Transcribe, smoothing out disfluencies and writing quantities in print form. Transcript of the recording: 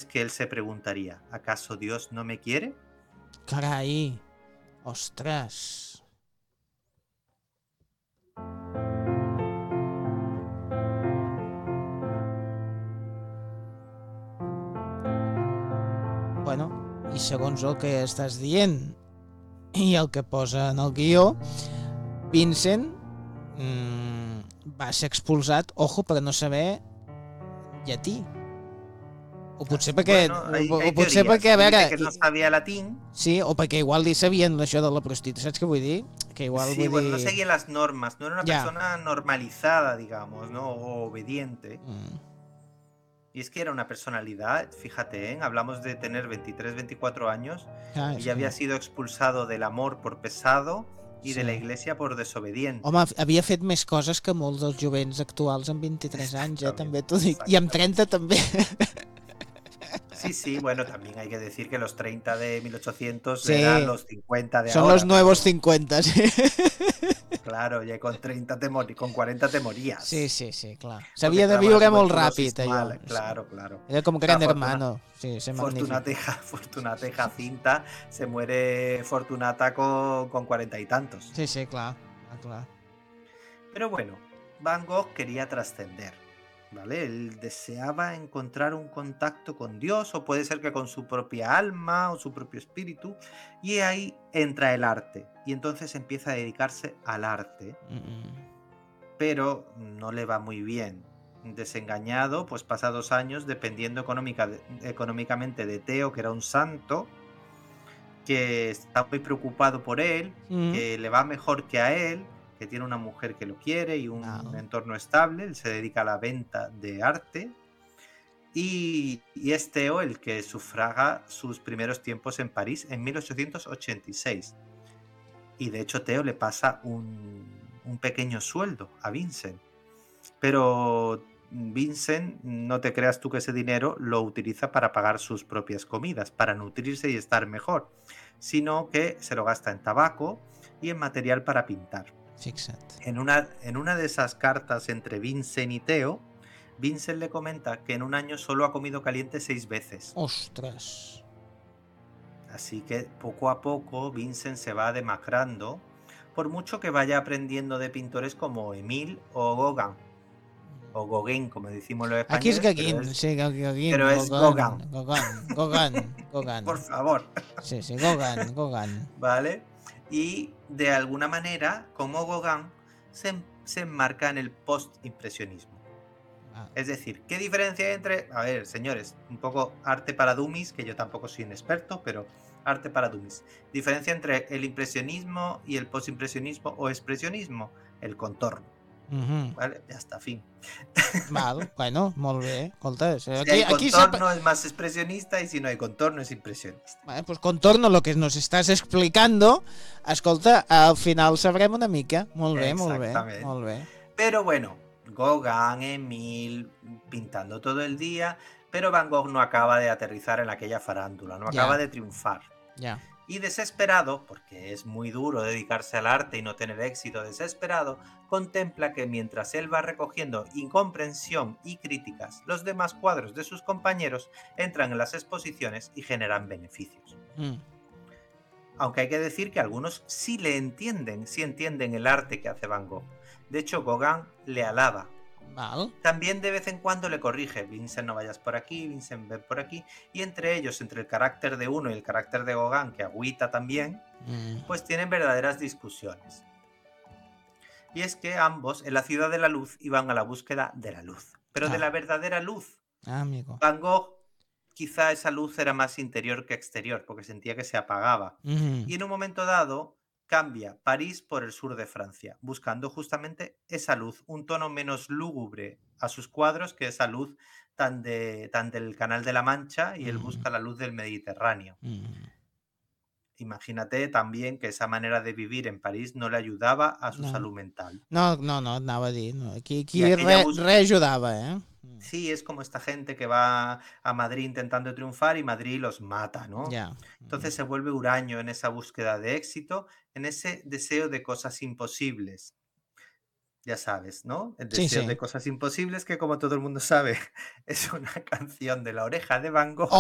que él se preguntaría, ¿acaso Dios no me quiere? Carai, ostres. Bueno, i segons el que estàs dient i el que posa en el guió, Vincent va ser expulsat, ojo, per no saber llatí. O potser perquè... Bueno, hay O potser teorías. perquè, a veure... Dice que no sabía latín. Sí, o perquè igual li sabien això de la prostituta, saps què vull dir? Que igual Sí, vull bueno, no dir... seguía las normas, no era una Ja. persona normalizada, digamos, ¿no? O obediente. Mm. Y es que era una personalidad, fíjate, ¿eh? Hablamos de tener 23, 24 años Ah, y és ya que... había sido expulsado del amor por pesado y de la Sí. iglesia por desobediente. Home, havia fet més coses que molts dels jovents actuals amb 23 anys, també t'ho dic. I amb Exactamente. 30 també. Sí, sí, bueno, también hay que decir que los 30 de 1800 Sí. eran los 50 de Son ahora. los nuevos pero 50, sí. claro, ya con 30 con 40 te morías. Sí, sí, sí, clar. Porque S'havia de estaba la viure molt tuberculosis ràpid, allò. mal, claro, claro. Era com O sea, Gran Hermano. Sí, ser magnífic. Fortunata y Jacinta se muere Fortunata con 40 y tantos. Sí, sí, clar. Clar. Pero bueno, Van Gogh quería trascender, ¿vale? Él deseaba encontrar un contacto con Dios, o puede ser que con su propia alma o su propio espíritu, y ahí entra el arte, y entonces empieza a dedicarse al arte, pero no le va muy bien. Desengañado, pues pasa 2 años dependiendo económicamente de Theo, que era un santo, que está muy preocupado por él, que le va mejor que a él, que tiene una mujer que lo quiere y un entorno estable. Él se dedica a la venta de arte y es Theo el que sufraga sus primeros tiempos en París en 1886. Y de hecho Theo le pasa un pequeño sueldo a Vincent, pero Vincent, no te creas tú que ese dinero lo utiliza para pagar sus propias comidas, para nutrirse y estar mejor, sino que se lo gasta en tabaco y en material para pintar. Fixa't. En una de esas cartas entre Vincent y Theo, Vincent le comenta que en un año solo ha comido caliente 6 veces. Ostres. Así que poco a poco Vincent se va demacrando, por mucho que vaya aprendiendo de pintores como Emile o Gauguin. O Gauguin, como decimos los españoles. Aquí es Gauguin, sí, Gauguin. Pero es Gauguin. Gauguin. Por favor. Sí, sí, Gauguin. ¿Vale? Y de alguna manera, como Gauguin, se enmarca en el post-impresionismo. Es decir, ¿qué diferencia hay entre... A ver, señores, un poco arte para dummies, que yo tampoco soy un experto, pero arte para dummies. Diferencia entre el impresionismo y el post-impresionismo o expresionismo, el contorno. Vale, ya está, fin. Val, bueno, molt bé. Escolta, si hay contorno es más expresionista y si no hay contorno es impresionista. Vale, pues contorno, lo que nos estás explicando, escolta, al final sabrem una mica. Molt bé, molt bé, molt bé. Pero bueno, Gauguin, Emile, pintando todo el día, pero Van Gogh no acaba de aterrizar en aquella farándula, no acaba de triunfar. Ya. Y desesperado, porque es muy duro dedicarse al arte y no tener éxito, desesperado, contempla que mientras él va recogiendo incomprensión y críticas, los demás cuadros de sus compañeros entran en las exposiciones y generan beneficios. Aunque hay que decir que algunos sí entienden el arte que hace Van Gogh. De hecho, Gauguin le alaba. Val. También de vez en cuando le corrige, Vincent, no vayas por aquí, Vincent, ven por aquí, y entre ellos, entre el carácter de uno y el carácter de Gauguin, que agüita también, pues tienen verdaderas discusiones. Y es que ambos, en la ciudad de la luz, iban a la búsqueda de la luz, pero de la verdadera luz. Amigo. Van Gogh, quizá esa luz era más interior que exterior, porque sentía que se apagaba. Y en un momento dado cambia París por el sur de Francia, buscando justamente esa luz, un tono menos lúgubre a sus cuadros que esa luz tan del Canal de la Mancha, y él busca la luz del Mediterráneo. Imagínate también que esa manera de vivir en París no le ayudaba a su salud mental. No, anava a dir. No. Aquí reayudaba, ¿eh? Sí, es como esta gente que va a Madrid intentando triunfar y Madrid los mata, ¿no? Ya. Entonces se vuelve huraño en esa búsqueda de éxito, en ese deseo de cosas imposibles. Ya sabes, ¿no? El deseo de cosas imposibles, que como todo el mundo sabe, es una canción de La Oreja de Van Gogh.